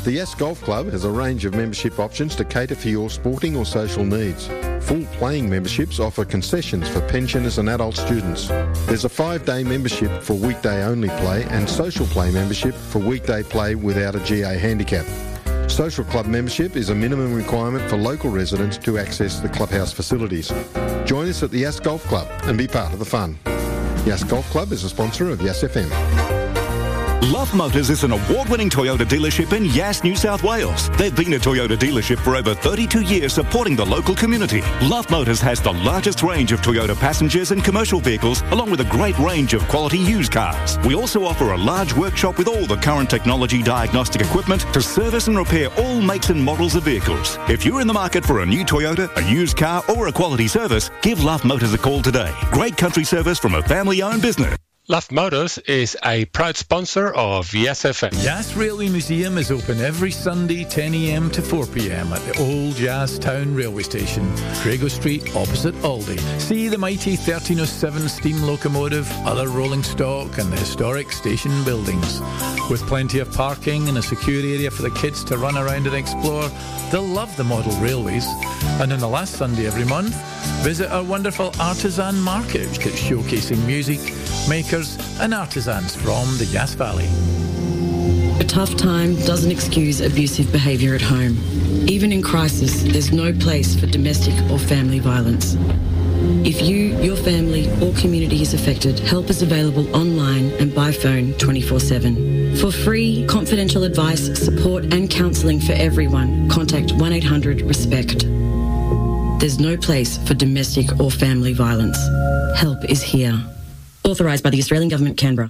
The Yes Golf Club has a range of membership options to cater for your sporting or social needs. Full playing memberships offer concessions for pensioners and adult students. There's a 5-day membership for weekday-only play and social play membership for weekday play without a GA handicap. Social club membership is a minimum requirement for local residents to access the clubhouse facilities. Join us at the Yass Golf Club and be part of the fun. Yass Golf Club is a sponsor of Yass FM. Love Motors is an award-winning Toyota dealership in Yass, New South Wales. They've been a Toyota dealership for over 32 years supporting the local community. Love Motors has the largest range of Toyota passengers and commercial vehicles, along with a great range of quality used cars. We also offer a large workshop with all the current technology diagnostic equipment to service and repair all makes and models of vehicles. If you're in the market for a new Toyota, a used car or a quality service, give Love Motors a call today. Great country service from a family-owned business. Love Motors is a proud sponsor of Yass FM. Yass Railway Museum is open every Sunday 10 a.m. to 4 p.m. at the old Yass Town Railway Station, Crago Street, opposite Aldi. See the mighty 1307 steam locomotive, other rolling stock and the historic station buildings. With plenty of parking and a secure area for the kids to run around and explore, they'll love the model railways. And on the last Sunday every month, visit our wonderful artisan market, which is showcasing music, makers and artisans from the Yass Valley. A tough time doesn't excuse abusive behaviour at home. Even in crisis, there's no place for domestic or family violence. If you, your family or community is affected, help is available online and by phone 24/7. For free, confidential advice, support and counselling for everyone, contact 1-800-RESPECT. There's no place for domestic or family violence. Help is here. Authorised by the Australian Government, Canberra.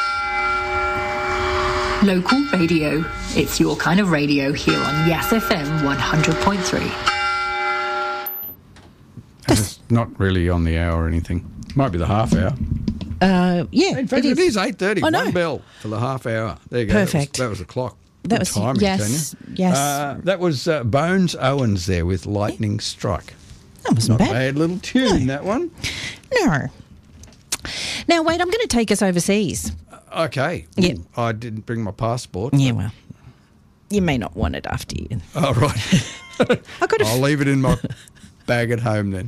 Local radio. It's your kind of radio here on Yass FM 100.3. It's not really on the hour or anything. Might be the half hour. Yeah, in fact, it is 8:30. I know. One bell for the half hour. There you go. Perfect. That was the clock. That Good was timing, yes, Tanya. yes. That was Bones Owens there with Lightning Strike. That wasn't Not bad. bad little tune, that one. No. Now, wait, I'm going to take us overseas. Okay. Yep. Ooh, I didn't bring my passport. Yeah, well, you may not want it after you. Oh, right. I'll leave it in my bag at home then.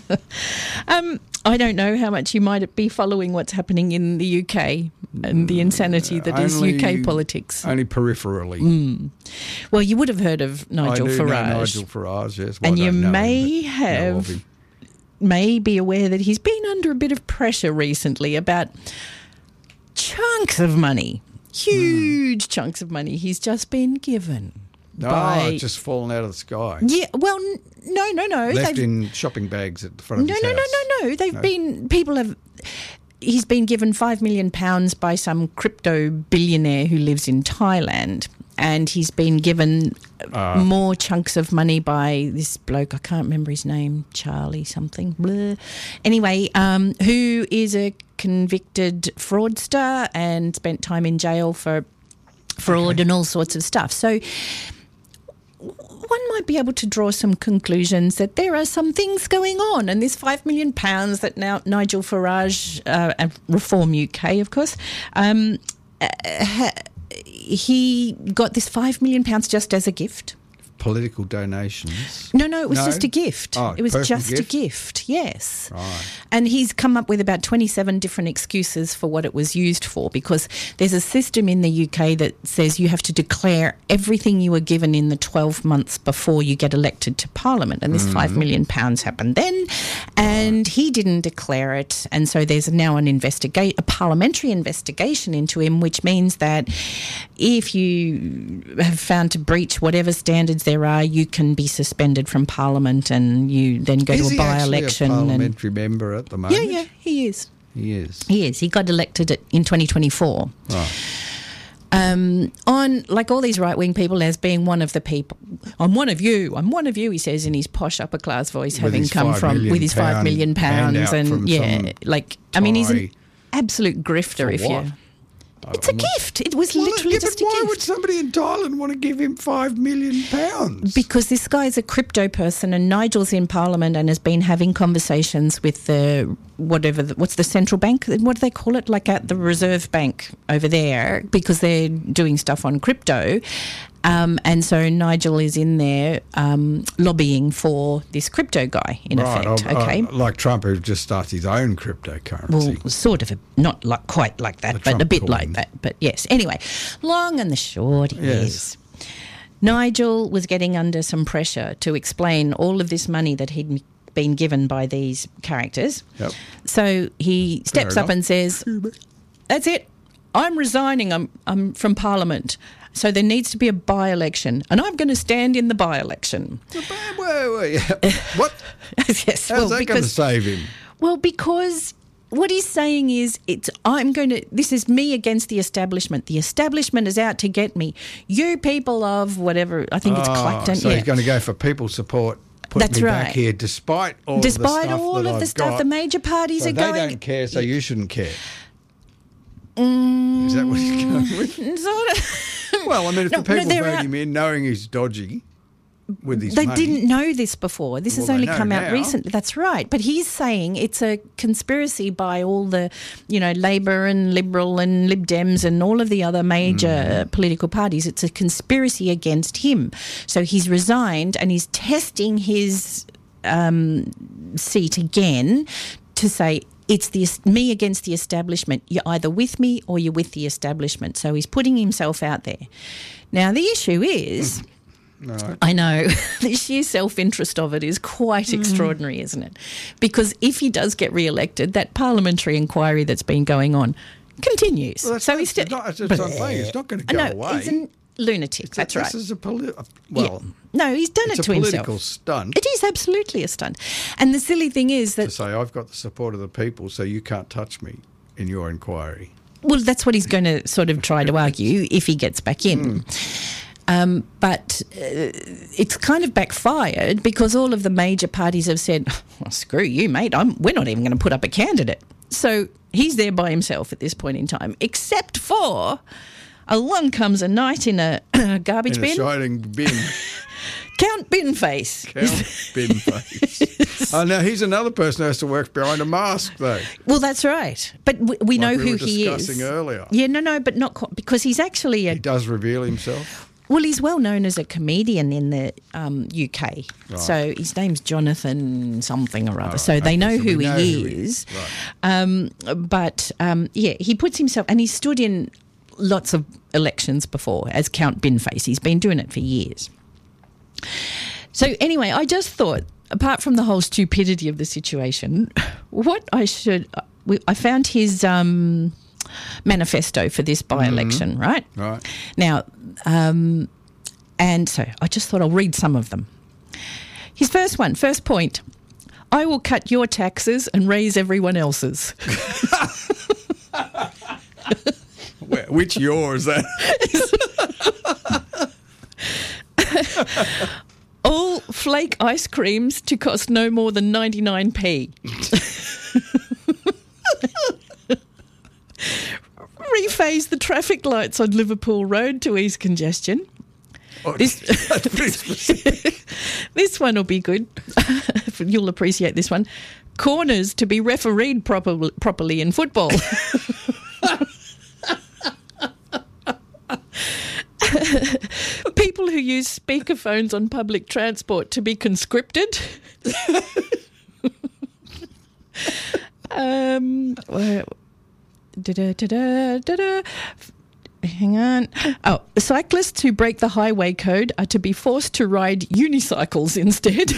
I don't know how much you might be following what's happening in the UK and the insanity that is UK politics. Only peripherally. Well, you would have heard of Nigel I do Farage. know Nigel Farage, yes. Well, And I you don't know may him, but know of have... him. may be aware that he's been under a bit of pressure recently about chunks of money, huge chunks of money he's just been given. It's just fallen out of the sky. Yeah, well, no. Left in shopping bags at the front of his house. No. He's been given £5 million by some crypto billionaire who lives in Thailand. And he's been given more chunks of money by this bloke, I can't remember his name, Charlie something. Blah. Anyway, who is a convicted fraudster and spent time in jail for fraud and all sorts of stuff. So one might be able to draw some conclusions that there are some things going on. And this £5 million that now Nigel Farage, Reform UK, of course, he got this £5 million just as a gift. Political donations? No, it was just a gift. Oh, it was just gift? a gift, yes. Right. And he's come up with about 27 different excuses for what it was used for, because there's a system in the UK that says you have to declare everything you were given in the 12 months before you get elected to Parliament. And this £5 million happened then, and he didn't declare it. And so there's now a parliamentary investigation into him, which means that if you have found to breach whatever standards there are, you can be suspended from Parliament, and you then go to a by-election. Is he actually a parliamentary member at the moment? Yeah, he is. He is. He is. He got elected in 2024. Right. On, like all these right-wing people, as being one of the people. I'm one of you, he says in his posh upper-class voice, having come from with his £5 million. And he's an absolute grifter. It's a gift. It was literally just a gift. Why would somebody in Thailand want to give him £5 million? Because this guy's a crypto person, and Nigel's in Parliament and has been having conversations with what's the central bank? What do they call it? Like at the Reserve Bank over there, because they're doing stuff on crypto. And so Nigel is in there lobbying for this crypto guy, in effect. Okay, like Trump, who just starts his own cryptocurrency. Well, sort of, not like quite like that, but a bit like that. But yes, anyway, long and the short is, Nigel was getting under some pressure to explain all of this money that he'd been given by these characters. Yep. So he steps up and says, "That's it. I'm resigning. I'm from Parliament. So there needs to be a by-election, and I'm going to stand in the by-election." What? Yes. How's that going to save him? Well, because what he's saying is, this is me against the establishment. The establishment is out to get me. You people of whatever, I think it's Clacton. So he's going to go for people support. Put me back here, despite all of the stuff the major parties are going. They don't care, so you shouldn't care. Is that what he's going with? Sort of. Well, I mean, if the people vote him in knowing he's dodgy with his money. They didn't know this before. This has only come out recently. That's right. But he's saying it's a conspiracy by all the, Labor and Liberal and Lib Dems and all of the other major political parties. It's a conspiracy against him. So he's resigned and he's testing his seat again to say, it's me against the establishment. You're either with me or you're with the establishment. So he's putting himself out there. Now, the issue is, I know, the sheer self-interest of it is quite extraordinary, isn't it? Because if he does get re-elected, that parliamentary inquiry that's been going on continues. Well, so he's it's not going to go away. He's a lunatic. That's right. This is no, he's done it to himself. It's a political stunt. It is absolutely a stunt. And the silly thing is that... To say, I've got the support of the people, so you can't touch me in your inquiry. Well, that's what he's going to sort of try to argue if he gets back in. But it's kind of backfired because all of the major parties have said, well, screw you, mate, we're not even going to put up a candidate. So he's there by himself at this point in time, except for along comes a knight in a garbage bin. In a shining bin. Count Binface. Count Binface. Oh, now he's another person who has to work behind a mask, though. Well, that's right. But we know who he is. Like we were discussing earlier. Yeah, no, but not quite, because he's actually He does reveal himself. Well, he's well known as a comedian in the UK. Right. So his name's Jonathan something or other. So they know who he is. Right. But he puts himself, and he's stood in lots of elections before as Count Binface. He's been doing it for years. So anyway, I just thought, apart from the whole stupidity of the situation, I found his manifesto for this by-election, right? Right. Now, and so I just thought I'll read some of them. His first point, I will cut your taxes and raise everyone else's. Which yours? That? All flake ice creams to cost no more than 99p. Rephase the traffic lights on Liverpool Road to ease congestion. This one will be good. You'll appreciate this one. Corners to be refereed properly in football. People who use speakerphones on public transport to be conscripted. Hang on. Oh, cyclists who break the highway code are to be forced to ride unicycles instead.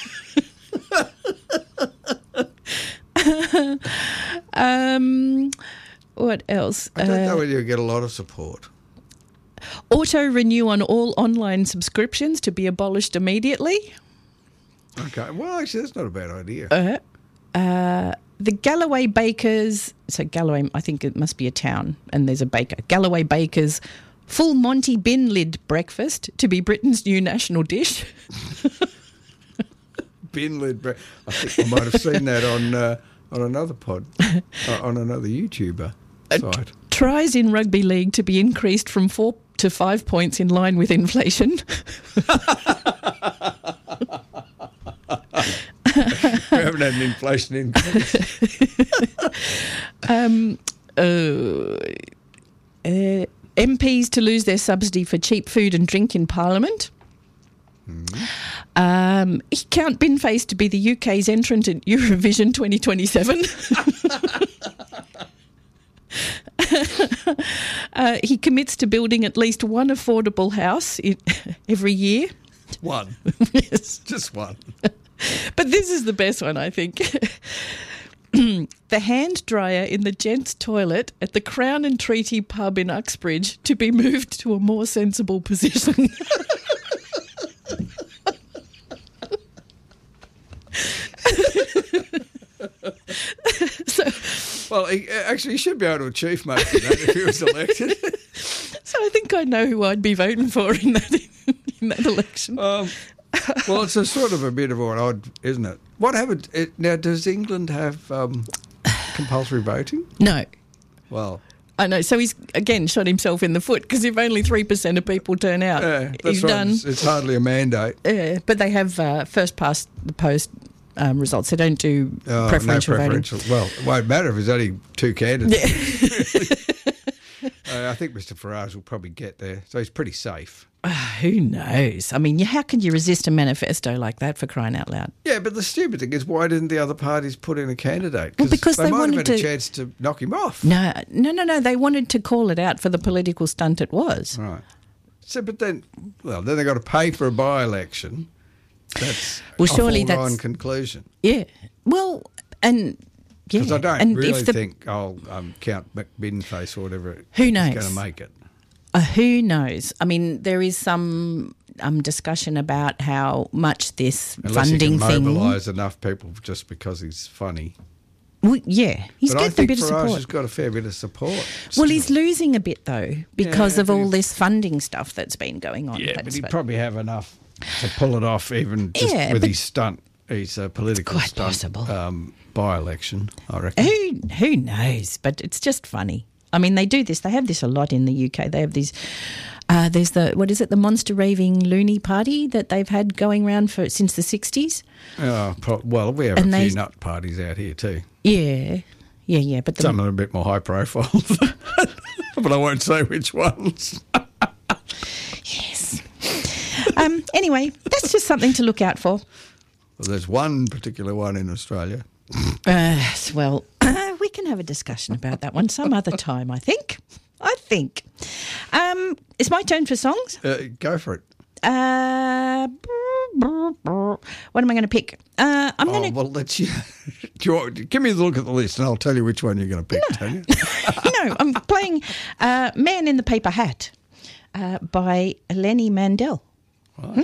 What else? I don't know whether you get a lot of support. Auto renew on all online subscriptions to be abolished immediately. Okay. Well, actually, that's not a bad idea. The Galloway Bakers, so Galloway, I think it must be a town, and there's a baker. Galloway Bakers full Monty bin lid breakfast to be Britain's new national dish. Bin lid breakfast. I think I might have seen that on another pod, on another YouTuber site. Tries in rugby league to be increased from 4 to 5 points in line with inflation. We haven't had an inflation increase. MPs to lose their subsidy for cheap food and drink in Parliament. Count Binface to be the UK's entrant at Eurovision 2027. He commits to building at least one affordable house every year. One. Yes. Just one. But this is the best one, I think. The hand dryer in the gents' toilet at the Crown and Treaty pub in Uxbridge to be moved to a more sensible position. Well, he should be able to achieve most of that if he was elected. So I think I know who I'd be voting for in that election. Well, it's a sort of a bit of an odd, isn't it? What happened now? Does England have compulsory voting? No. Well, I know. So he's again shot himself in the foot because if only 3% of people turn out, that's he's right. done. It's hardly a mandate. Yeah, but they have first past the post results. They don't do preferential voting. Well, it won't matter if there's only two candidates. Yeah. I think Mr Farage will probably get there, so he's pretty safe. Who knows? I mean, how can you resist a manifesto like that, for crying out loud? Yeah, but the stupid thing is, why didn't the other parties put in a candidate? Well, because they might wanted have had a chance to knock him off. No. They wanted to call it out for the political stunt it was. Right. So, but then they got to pay for a by-election. That's surely a foregone conclusion. Yeah. Well, and... Yeah. Because I don't and really think Count McBinface or whatever who knows? Is going to make it. Who knows? I mean, there is some discussion about how much this funding thing... Unless he can thing... mobilise enough people just because he's funny. Well, yeah. He's but getting a bit of Farage support. Has got a fair bit of support. Well, he's losing a bit, though, because of all this funding stuff that's been going on. Yeah, but he'd probably have enough to pull it off even just with his stunt. He's a political quite stunt. Possible. By-election, I reckon. Who knows? But it's just funny. I mean, they do this. They have this a lot in the UK. They have these. There's the monster raving loony party that they've had going around since the 60s. Well, we have a few nut parties out here too. Yeah. But some are a bit more high profile, but I won't say which ones. Yes. Anyway, that's just something to look out for. Well, there's one particular one in Australia. We can have a discussion about that one some other time, I think. It's my turn for songs. Go for it. What am I going to pick? Well, let's you. Give me a look at the list and I'll tell you which one you're going to pick, Tanya. No, I'm playing Man in the Paper Hat by Lenny Mandel. Right.